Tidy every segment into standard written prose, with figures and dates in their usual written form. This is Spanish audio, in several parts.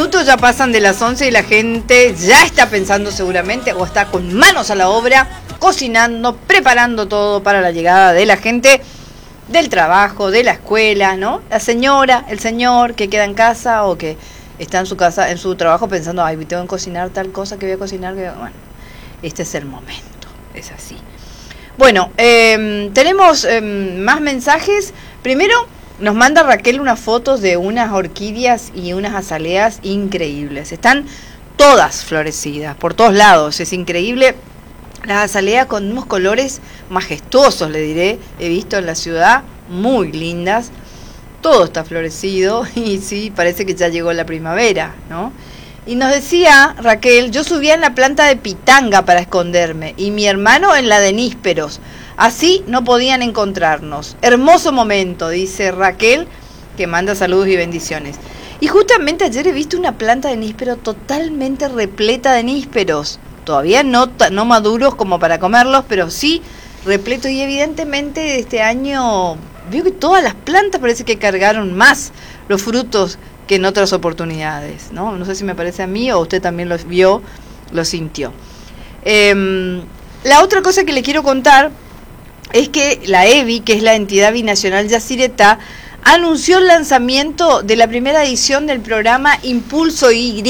minutos ya pasan de las 11 y la gente ya está pensando seguramente o está con manos a la obra, cocinando, preparando todo para la llegada de la gente del trabajo, de la escuela, ¿no? La señora, el señor que queda en casa o que está en su casa, en su trabajo pensando, ay, tengo que cocinar tal cosa que voy a cocinar. Bueno, este es el momento, es así. Bueno, tenemos más mensajes. Primero, nos manda Raquel unas fotos de unas orquídeas y unas azaleas increíbles. Están todas florecidas, por todos lados, es increíble. Las azaleas con unos colores majestuosos, le diré, he visto en la ciudad, muy lindas. Todo está florecido y sí, parece que ya llegó la primavera, ¿no? Y nos decía Raquel, yo subía en la planta de pitanga para esconderme y mi hermano en la de nísperos. Así no podían encontrarnos. Hermoso momento, dice Raquel, que manda saludos y bendiciones. Y justamente ayer he visto una planta de níspero totalmente repleta de nísperos. Todavía no maduros como para comerlos, pero sí repletos. Y evidentemente este año veo que todas las plantas parece que cargaron más los frutos que en otras oportunidades, ¿no? No sé si me parece a mí o usted también lo vio, lo sintió. La otra cosa que le quiero contar es que la EBI, que es la entidad binacional Yacyretá, anunció el lanzamiento de la primera edición del programa Impulso Y,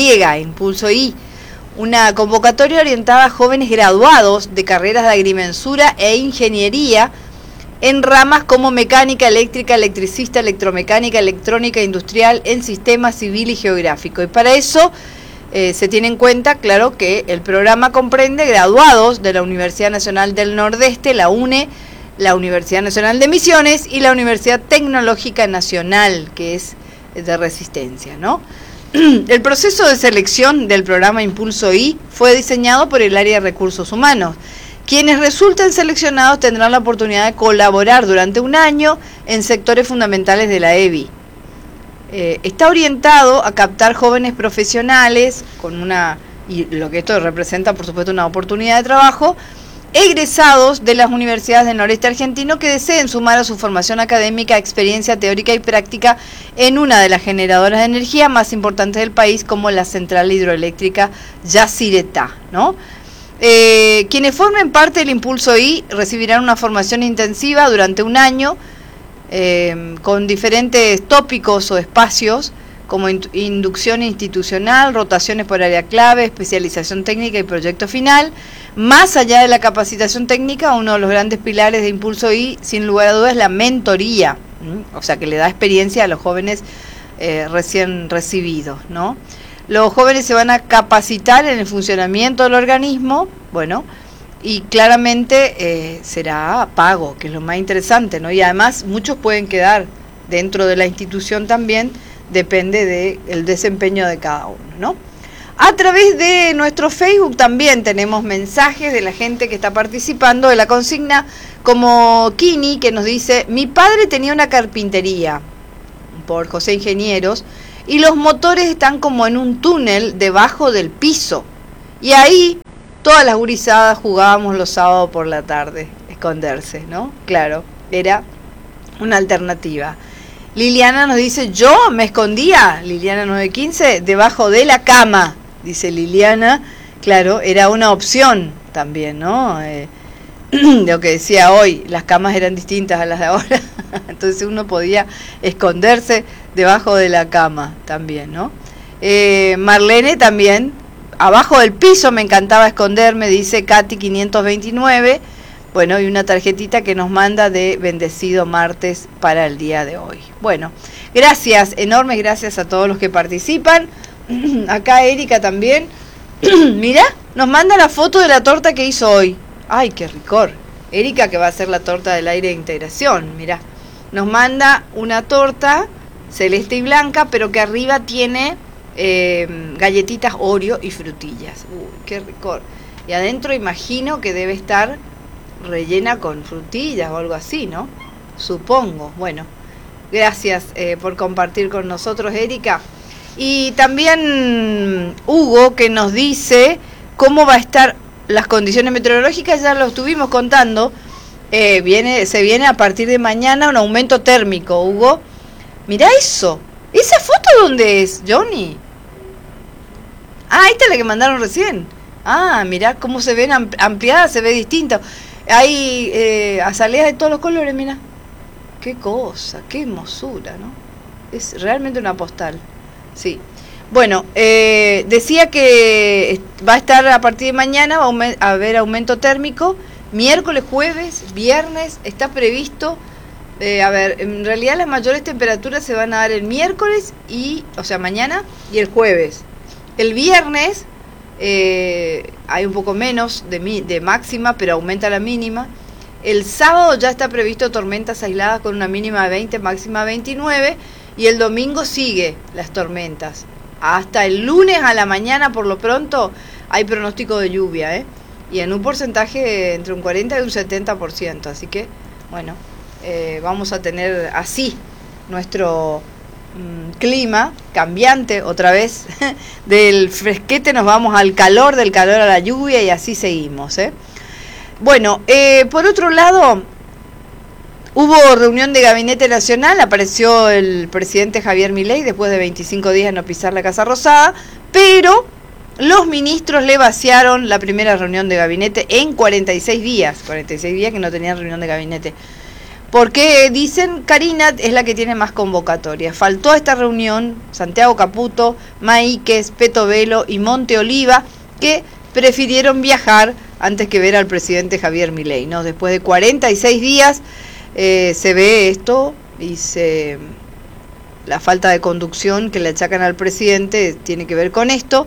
una convocatoria orientada a jóvenes graduados de carreras de agrimensura e ingeniería en ramas como mecánica, eléctrica, electricista, electromecánica, electrónica, industrial, en sistema civil y geográfico. Y para eso se tiene en cuenta, claro, que el programa comprende graduados de la Universidad Nacional del Nordeste, la UNE, la Universidad Nacional de Misiones y la Universidad Tecnológica Nacional, que es de Resistencia, ¿no? El proceso de selección del programa Impulso Y fue diseñado por el área de recursos humanos. Quienes resulten seleccionados tendrán la oportunidad de colaborar durante un año en sectores fundamentales de la EBI. Está orientado a captar jóvenes profesionales y lo que esto representa, por supuesto, una oportunidad de trabajo, egresados de las universidades del noreste argentino que deseen sumar a su formación académica experiencia teórica y práctica en una de las generadoras de energía más importantes del país, como la central hidroeléctrica Yacyretá, ¿no? Quienes formen parte del Impulso Y recibirán una formación intensiva durante un año con diferentes tópicos o espacios como inducción institucional, rotaciones por área clave, especialización técnica y proyecto final. Más allá de la capacitación técnica, uno de los grandes pilares de Impulso Y, sin lugar a dudas, es la mentoría, o sea, que le da experiencia a los jóvenes recién recibidos, ¿no? Los jóvenes se van a capacitar en el funcionamiento del organismo, bueno, y claramente será a pago, que es lo más interesante, ¿no? Y además muchos pueden quedar dentro de la institución también, depende del desempeño de cada uno, ¿no? A través de nuestro Facebook también tenemos mensajes de la gente que está participando de la consigna, como Kini, que nos dice: mi padre tenía una carpintería, por José Ingenieros, y los motores están como en un túnel debajo del piso. Y ahí todas las gurisadas jugábamos los sábados por la tarde, esconderse, ¿no? Claro, era una alternativa. Liliana nos dice: yo me escondía, Liliana 915, debajo de la cama, dice Liliana. Claro, era una opción también, ¿no? Lo que decía hoy, las camas eran distintas a las de ahora, entonces uno podía esconderse debajo de la cama también, ¿no? Marlene también, abajo del piso me encantaba esconderme, dice Katy 529. Bueno, y una tarjetita que nos manda de bendecido martes para el día de hoy. Bueno, gracias, enormes gracias a todos los que participan. Acá Erika también. Mirá, nos manda la foto de la torta que hizo hoy. Ay, qué ricor. Erika, que va a hacer la torta del aire de integración, mirá. Nos manda una torta celeste y blanca, pero que arriba tiene galletitas Oreo y frutillas. Uy, qué ricor. Y adentro imagino que debe estar rellena con frutillas o algo así, ¿no? Supongo. Bueno, gracias por compartir con nosotros, Erika. Y también Hugo, que nos dice cómo va a estar las condiciones meteorológicas. Ya lo estuvimos contando. Se viene a partir de mañana un aumento térmico, Hugo. Mirá eso. ¿Esa foto dónde es, Johnny? Ah, esta es la que mandaron recién. Ah, mirá cómo se ven ampliadas, se ve distinto. Hay azaleas de todos los colores, mirá. Qué cosa, qué hermosura, ¿no? Es realmente una postal. Sí. Bueno, decía que va a estar a partir de mañana, va a haber aumento térmico. Miércoles, jueves, viernes, está previsto. En realidad las mayores temperaturas se van a dar el miércoles, o sea, mañana y el jueves. El viernes hay un poco menos de máxima, pero aumenta la mínima. El sábado ya está previsto tormentas aisladas con una mínima de 20, máxima 29. Y el domingo sigue las tormentas. Hasta el lunes a la mañana, por lo pronto, hay pronóstico de lluvia, y en un porcentaje entre un 40 y un 70%. Así que, bueno, vamos a tener así nuestro clima cambiante otra vez. Del fresquete nos vamos al calor, del calor a la lluvia y así seguimos. Bueno, por otro lado, hubo reunión de Gabinete Nacional, apareció el presidente Javier Milei después de 25 días no pisar la Casa Rosada, pero los ministros le vaciaron la primera reunión de gabinete en 46 días que no tenían reunión de gabinete. Porque dicen, Karina es la que tiene más convocatorias. Faltó a esta reunión Santiago Caputo, Maíquez, Petovelo y Monte Oliva, que prefirieron viajar antes que ver al presidente Javier Milei, ¿no? Después de 46 días se ve esto y la falta de conducción que le achacan al presidente tiene que ver con esto,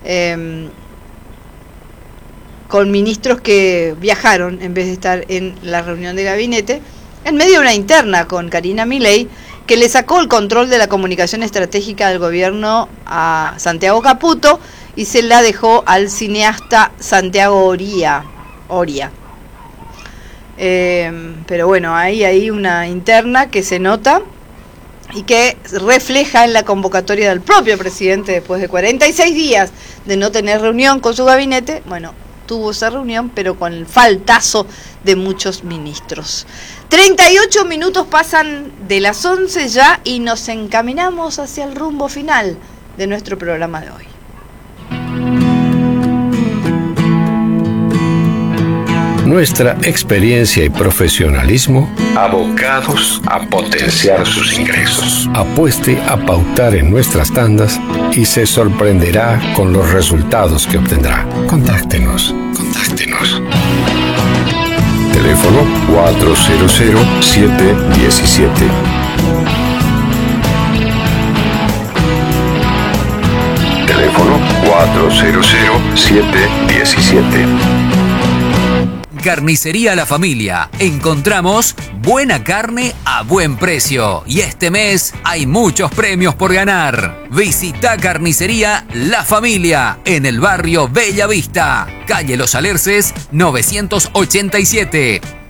con ministros que viajaron en vez de estar en la reunión de gabinete, en medio de una interna con Karina Milei, que le sacó el control de la comunicación estratégica del gobierno a Santiago Caputo y se la dejó al cineasta Santiago Oria. Pero bueno, hay una interna que se nota y que refleja en la convocatoria del propio presidente después de 46 días de no tener reunión con su gabinete. Bueno, tuvo esa reunión, pero con el faltazo de muchos ministros. 38 minutos pasan de las 11 ya y nos encaminamos hacia el rumbo final de nuestro programa de hoy. Nuestra experiencia y profesionalismo abocados a potenciar sus ingresos. Apueste a pautar en nuestras tandas y se sorprenderá con los resultados que obtendrá. Contáctenos. Teléfono 400-717. Teléfono 400-717. Carnicería La Familia. Encontramos buena carne a buen precio. Y este mes hay muchos premios por ganar. Visita Carnicería La Familia en el barrio Bella Vista, calle Los Alerces 987.